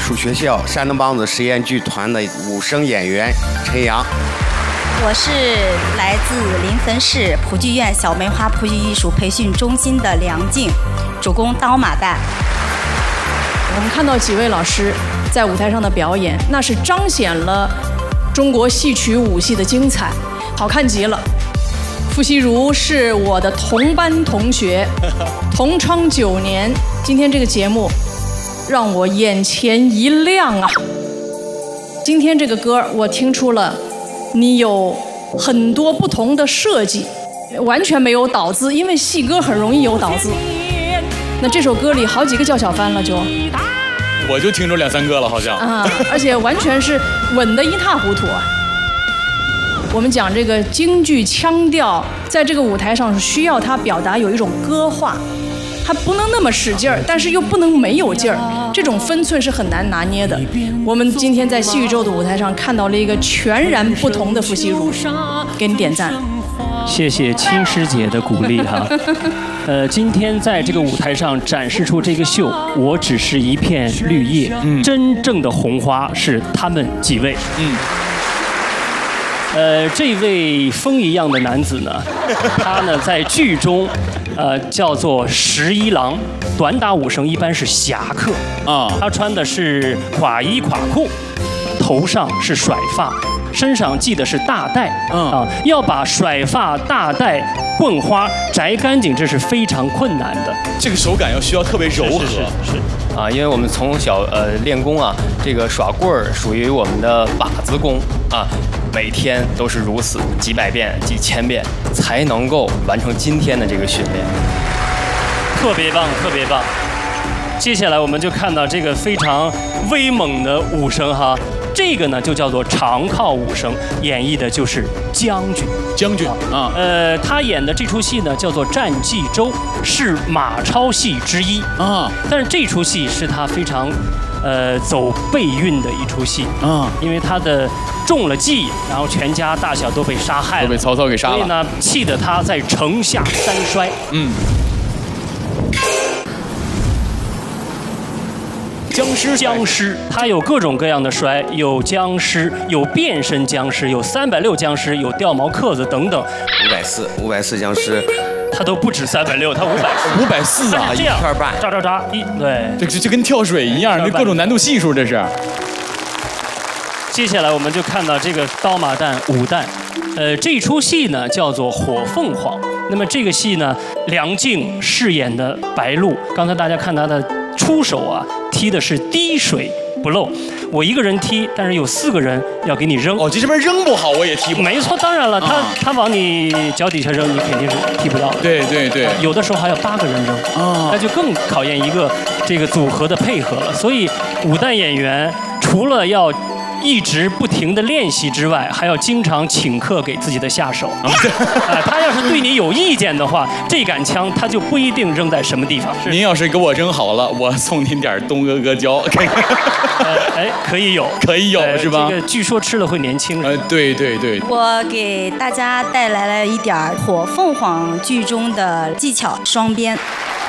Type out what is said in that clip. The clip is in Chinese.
术学校山东梆子实验剧团的武生演员陈阳。 我是来自临汾市普剧院小梅花普剧艺术培训中心的梁静，主攻刀马旦。 我们看到几位老师在舞台上的表演，那是彰显了中国戏曲舞戏的精彩，好看极了。傅习如是我的同班同学，同窗9年。今天这个节目让我眼前一亮啊！今天这个歌我听出了你有很多不同的设计，完全没有倒字，因为戏歌很容易有倒字。那这首歌里好几个叫小翻了就。 我就听着2、3个了，好像啊，而且完全是稳得一塌糊涂啊。我们讲这个京剧腔调，在这个舞台上是需要它表达有一种歌化，它不能那么使劲儿，但是又不能没有劲儿，这种分寸是很难拿捏的。我们今天在戏宇宙的舞台上看到了一个全然不同的傅习如，给你点赞。 谢谢青师姐的鼓励哈。今天在这个舞台上展示出这个秀，我只是一片绿叶，真正的红花是他们几位。这位风一样的男子呢，他呢在剧中，叫做11郎，短打武生一般是侠客啊。他穿的是垮衣垮裤，头上是甩发，身上系的是大带啊。要把甩发、大带、棍花摘干净，这是非常困难的。 这个手感需要特别柔和。 是啊，因为我们从小练功啊，这个耍棍儿属于我们的把子功啊。每天都是如此几百遍、几千遍，才能够完成今天的这个训练。 特别棒，特别棒！接下来我们就看到这个非常威猛的武生哈，这个呢就叫做长靠武生，演绎的就是将军。 将军啊， 他演的这出戏呢叫做《战纪州》，是马超戏之一啊。但是这出戏是他非常走背运的一出戏啊，因为他的中了计，然后全家大小都被杀害了， 都被曹操给杀了， 所以呢，气得他在城下3摔。僵尸，他有各种各样的摔，有僵尸，有变身僵尸，有360僵尸，有掉毛克子等等。 540僵尸， 他都不止360，他 540啊， 这样 1圈半， 扎，对， 这跟跳水一样，这各种难度系数这是。 接下来我们就看到这个刀马旦武旦，这出戏呢叫做《火凤凰》。那么这个戏呢，梁静饰演的白鹿，刚才大家看她的出手啊，踢的是滴水不漏。我一个人踢，但是有4个人要给你扔。 哦，这边扔不好，我也踢不好。 没错，当然了，他往你脚底下扔，你肯定是踢不到的。 对， 有的时候还要8个人扔啊，那就更考验一个这个组合的配合了。所以武旦演员除了要一直不停的练习之外，还要经常请客给自己的下手。他要是对你有意见的话，这杆枪他就不一定扔在什么地方。 您要是给我扔好了，我送您点东阿哥胶。 可以有是吧？ 这个据说吃了会年轻。 对。 我给大家带来了一点《火凤凰》剧中的技巧双鞭。